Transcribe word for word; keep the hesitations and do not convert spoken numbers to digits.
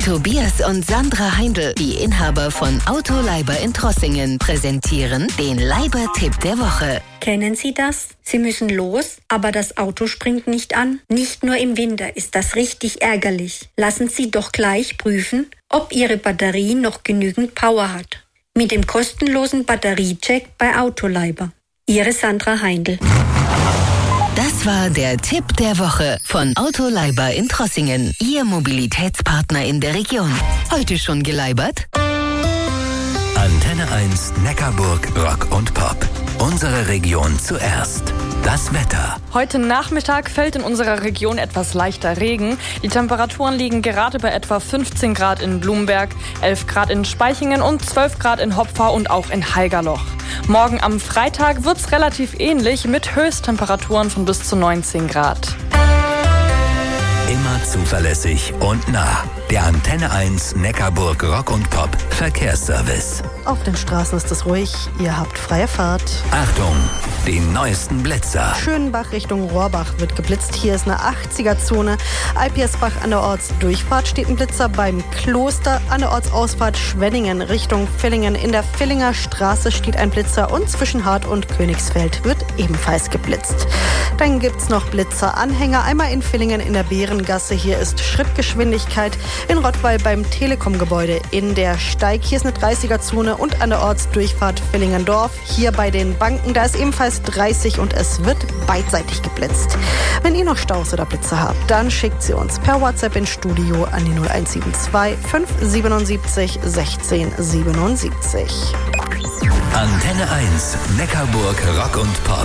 Tobias und Sandra Heindl, die Inhaber von Autoleiber in Trossingen, präsentieren den Leiber-Tipp der Woche. Kennen Sie das? Sie müssen los, aber das Auto springt nicht an. Nicht nur im Winter ist das richtig ärgerlich. Lassen Sie doch gleich prüfen, ob Ihre Batterie noch genügend Power hat. Mit dem kostenlosen Batteriecheck bei Autoleiber. Ihre Sandra Heindl. Das war der Tipp der Woche von Autoleiber in Trossingen, Ihr Mobilitätspartner in der Region. Heute schon geleibert? Antenne eins Neckarburg Rock und Pop. Unsere Region zuerst. Das Wetter. Heute Nachmittag fällt in unserer Region etwas leichter Regen. Die Temperaturen liegen gerade bei etwa fünfzehn Grad in Blumberg, elf Grad in Spaichingen und zwölf Grad in Hopfa und auch in Haigerloch. Morgen am Freitag wird's relativ ähnlich mit Höchsttemperaturen von bis zu neunzehn Grad. Immer zuverlässig und nah. Der Antenne eins Neckarburg Rock und Pop Verkehrsservice. Auf den Straßen ist es ruhig, ihr habt freie Fahrt. Achtung, die neuesten Blitzer. Schönbach Richtung Rohrbach wird geblitzt. Hier ist eine achtziger-Zone. Alpiersbach an der Ortsdurchfahrt steht ein Blitzer beim Kloster. An der Ortsausfahrt Schwenningen Richtung Villingen. In der Villinger Straße steht ein Blitzer und zwischen Hart und Königsfeld wird ebenfalls geblitzt. Dann gibt's noch Blitzeranhänger. Einmal in Villingen in der Bärengasse. Hier ist Schrittgeschwindigkeit. In Rottweil beim Telekom-Gebäude in der Steig. Hier ist eine dreißiger-Zone und an der Ortsdurchfahrt Villingendorf. Hier bei den Banken, da ist ebenfalls dreißig und es wird beidseitig geblitzt. Wenn ihr noch Staus oder Blitze habt, dann schickt sie uns per WhatsApp ins Studio an die null eins sieben zwei fünf siebenundsiebzig sechzehn siebenundsiebzig. Antenne eins Neckarburg Rock und Pop.